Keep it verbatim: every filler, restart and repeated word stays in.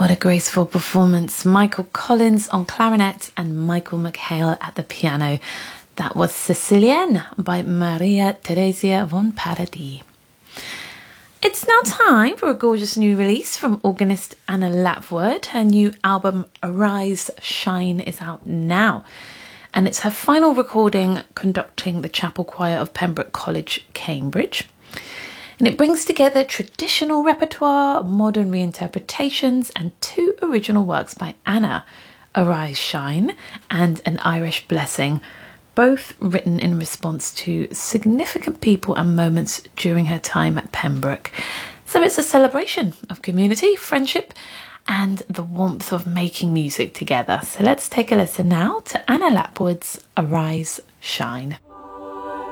What a graceful performance. Michael Collins on clarinet and Michael McHale at the piano. That was Sicilienne by Maria Theresia von Paradis. It's now time for a gorgeous new release from organist Anna Lapworth. Her new album Arise, Shine is out now. And it's her final recording conducting the chapel choir of Pembroke College, Cambridge. And it brings together traditional repertoire, modern reinterpretations, and two original works by Anna, Arise, Shine, and An Irish Blessing, both written in response to significant people and moments during her time at Pembroke. So it's a celebration of community, friendship, and the warmth of making music together. So let's take a listen now to Anna Lapworth's Arise, Shine.